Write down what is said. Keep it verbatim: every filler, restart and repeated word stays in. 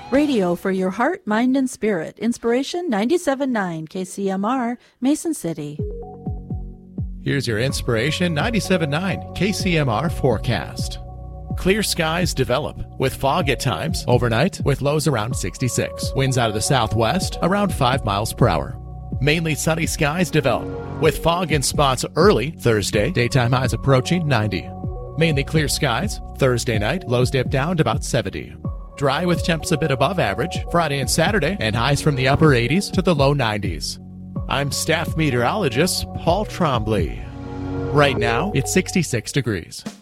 Radio for your heart, mind, and spirit. Inspiration ninety-seven point nine K C M R, Mason City. Here's your Inspiration ninety-seven point nine K C M R forecast. Clear skies develop, with fog at times, overnight, with lows around sixty-six. Winds out of the southwest, around five miles per hour. Mainly sunny skies develop, with fog in spots early Thursday, daytime highs approaching ninety. Mainly clear skies, Thursday night, lows dip down to about seventy. Dry with temps a bit above average, Friday and Saturday, and highs from the upper eighties to the low nineties. I'm staff meteorologist Paul Trombley. Right now, it's sixty-six degrees.